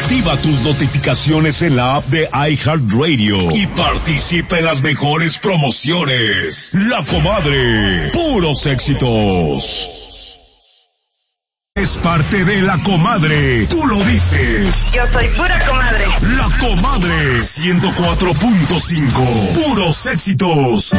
Activa tus notificaciones en la app de iHeartRadio y participa en las mejores promociones. La Comadre, puros éxitos. Es parte de La Comadre, tú lo dices. Yo soy pura comadre. La Comadre, 104.5, puros éxitos.